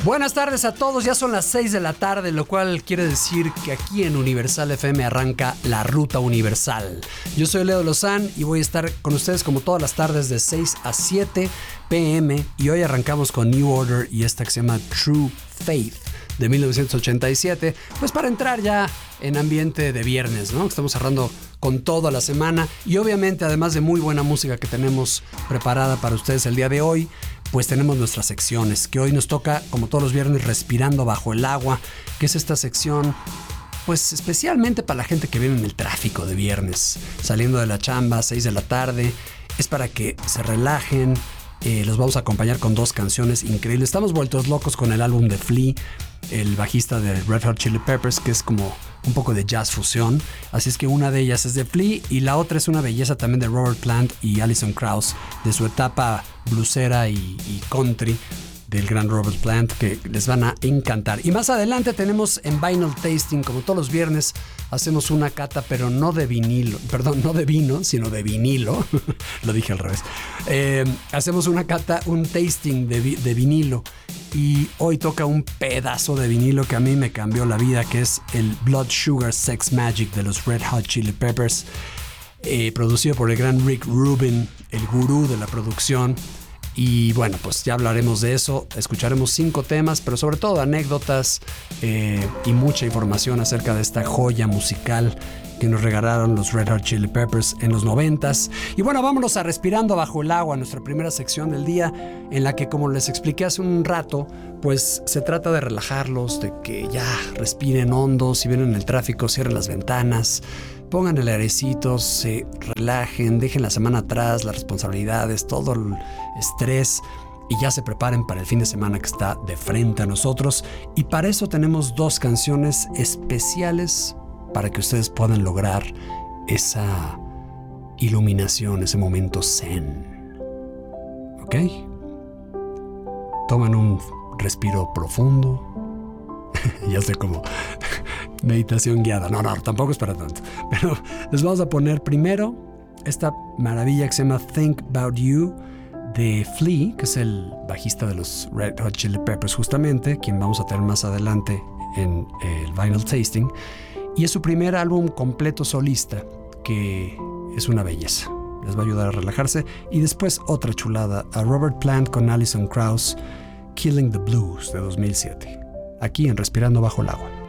Buenas tardes a todos, ya son las 6 de la tarde, lo cual quiere decir que aquí en Universal FM arranca la Ruta Universal. Yo soy Leo Lozán y voy a estar con ustedes como todas las tardes de 6 a 7 p.m. y hoy arrancamos con New Order y esta que se llama True Faith de 1987, pues para entrar ya en ambiente de viernes, ¿no? Estamos cerrando con toda la semana y obviamente además de muy buena música que tenemos preparada para ustedes el día de hoy, pues tenemos nuestras secciones, que hoy nos toca, como todos los viernes, Respirando Bajo el Agua, que es esta sección, pues especialmente para la gente que viene en el tráfico de viernes, saliendo de la chamba a 6 de la tarde, es para que se relajen. Los vamos a acompañar con dos canciones increíbles. Estamos vueltos locos con el álbum de Flea, el bajista de Red Hot Chili Peppers, que es como un poco de jazz fusión. Así es que una de ellas es de Flea y la otra es una belleza también de Robert Plant y Alison Krauss, de su etapa bluesera y country del gran Robert Plant, que les van a encantar. Y más adelante tenemos en Vinyl Tasting, como todos los viernes, hacemos una cata, pero no de vinilo, perdón, no de vino, sino de vinilo. Lo dije al revés. Hacemos una cata, un tasting de vinilo. Y hoy toca un pedazo de vinilo que a mí me cambió la vida, que es el Blood Sugar Sex Magik de los Red Hot Chili Peppers, producido por el gran Rick Rubin, el gurú de la producción. Y bueno, pues ya hablaremos de eso, escucharemos 5 temas, pero sobre todo anécdotas y mucha información acerca de esta joya musical que nos regalaron los Red Hot Chili Peppers en los 90s. Y bueno, vámonos a Respirando Bajo el Agua, nuestra primera sección del día, en la que, como les expliqué hace un rato, pues se trata de relajarlos, de que ya respiren hondo, si vienen en el tráfico, cierren las ventanas, pongan el airecito, se relajen, dejen la semana atrás, las responsabilidades, todo el estrés y ya se preparen para el fin de semana que está de frente a nosotros. Y para eso tenemos 2 canciones especiales para que ustedes puedan lograr esa iluminación, ese momento zen. ¿Ok? Tomen un respiro profundo. Ya sé cómo meditación guiada. No, tampoco es para tanto. Pero les vamos a poner primero esta maravilla que se llama Think About You de Flea, que es el bajista de los Red Hot Chili Peppers justamente, quien vamos a tener más adelante en el Vinyl Tasting. Y es su primer álbum completo solista, que es una belleza. Les va a ayudar a relajarse. Y después otra chulada, a Robert Plant con Alison Krauss, Killing the Blues de 2007. Aquí en Respirando Bajo el Agua.